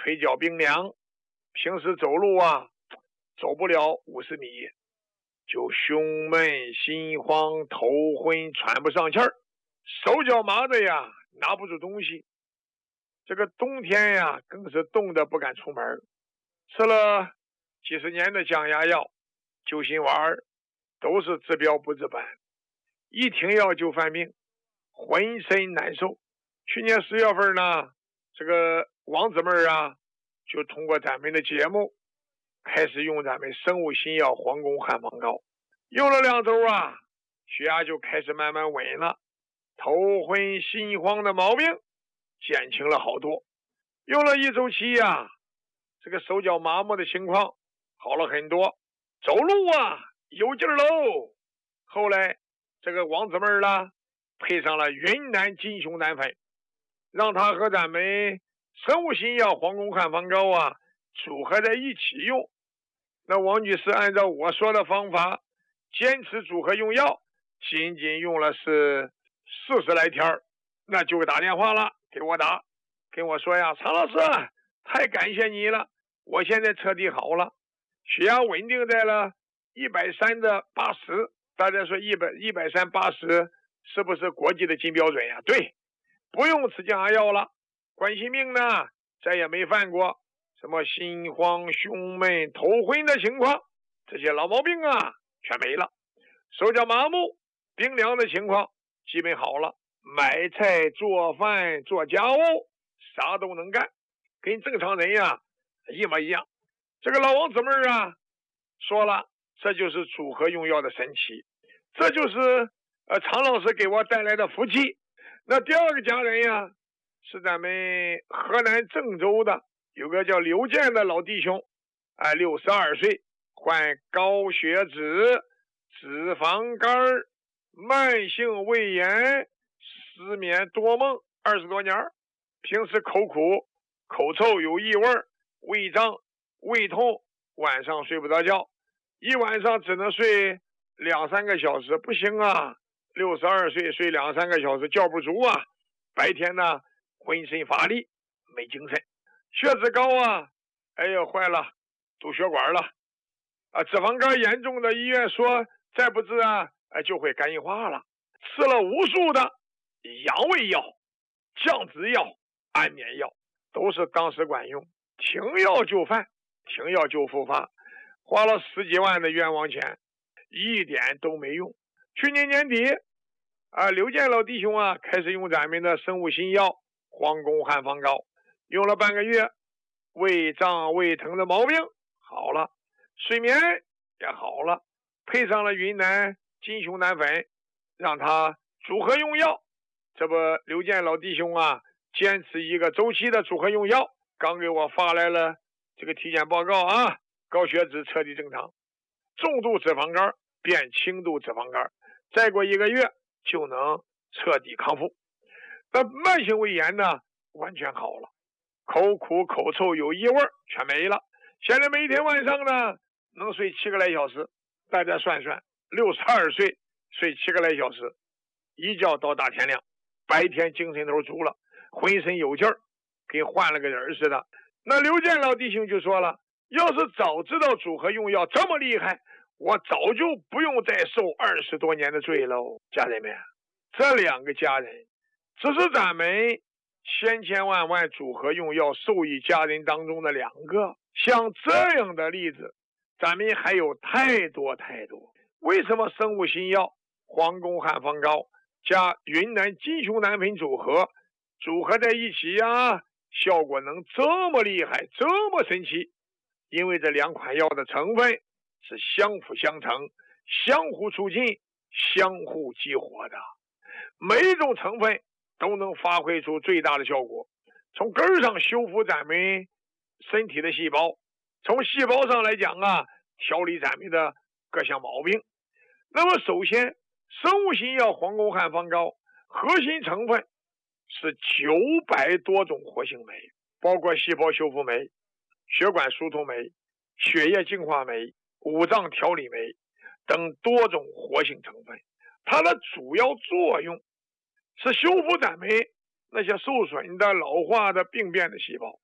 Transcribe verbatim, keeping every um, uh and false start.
腿脚冰凉，平时走路啊走不了五十米，就胸闷心慌头昏喘不上气儿，手脚麻的呀拿不住东西。这个冬天呀更是冻得不敢出门，吃了几十年的降压药救心丸都是治标不治本，一停药就犯病，浑身难受。去年十月份呢，这个王姊妹啊就通过咱们的节目开始用咱们生物新药黄宫汉方膏，用了两周啊，血压就开始慢慢稳了，头昏心慌的毛病减轻了好多。用了一周期呀，这个手脚麻木的情况好了很多，走路啊有劲儿喽。后来这个王姊妹啦配上了云南金熊胆粉，让他和咱们生物新药黄宫汉方膏啊组合在一起用。那王女士按照我说的方法坚持组合用药，仅仅用了是四十来天，那就打电话了，给我打跟我说呀，常老师太感谢你了，我现在彻底好了，血压稳定在了一百三的八十，大家说一百一百三八十是不是国际的金标准呀？对，不用吃降压药了，冠心病呢再也没犯过什么心慌胸闷头昏的情况，这些老毛病啊全没了，手脚麻木冰凉的情况基本好了，买菜做饭做家务啥都能干，跟正常人呀一模一样。这个老王姊妹啊说了，这就是组合用药的神奇，这就是呃常老师给我带来的福气。那第二个家人呀是咱们河南郑州的，有个叫刘健的老弟兄，哎，六十二岁，患高血脂、脂肪肝、慢性胃炎、失眠多梦二十多年，平时口苦、口臭有异味、胃胀、胃痛，晚上睡不着觉，一晚上只能睡两三个小时，不行啊，六十二岁睡两三个小时觉不足啊，白天呢浑身乏力没精神，血脂高啊，哎呦坏了，堵血管了啊！脂肪肝严重的医院说再不治啊，哎就会肝硬化了。吃了无数的阳胃药、降脂药、安眠药，都是当时管用，停药就犯，停药就复发，花了十几万的冤枉钱，一点都没用。去年年底啊，刘健老弟兄啊开始用咱们的生物新药黄宫汉方膏，用了半个月，胃胀胃疼的毛病好了，睡眠也好了，配上了云南金熊胆粉，让他组合用药。这不刘健老弟兄啊坚持一个周期的组合用药，刚给我发来了这个体检报告啊，高血脂彻底正常，重度脂肪肝变轻度脂肪肝，再过一个月就能彻底康复。那慢性胃炎呢完全好了，口苦口臭有异味全没了，现在每天晚上呢能睡七个来小时，大家算算，六十二岁睡七个来小时，一觉到大天亮，白天精神头足了，浑身有劲儿，跟换了个人似的。那刘健老弟兄就说了，要是早知道组合用药这么厉害，我早就不用再受二十多年的罪喽。家人们，这两个家人只是咱们千千万万组合用药受益家人当中的两个，像这样的例子咱们还有太多太多。为什么生物新药黄宫汉方膏加云南金熊胆粉组合组合在一起呀，效果能这么厉害这么神奇？因为这两款药的成分是相辅相成，相互促进，相互激活的，每一种成分都能发挥出最大的效果，从根上修复咱们身体的细胞，从细胞上来讲啊，调理咱们的各项毛病。那么首先生物新药黄宫汉方膏核心成分是九百多种活性酶，包括细胞修复酶、血管疏通酶、血液净化酶、五脏调理酶等多种活性成分。它的主要作用是修复咱们那些受损的老化的病变的细胞，